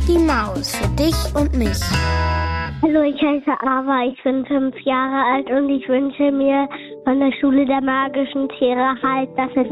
die Maus für dich und mich. Hallo, ich heiße Ava, ich bin 5 Jahre alt und ich wünsche mir von der Schule der magischen Tiere halt, dass es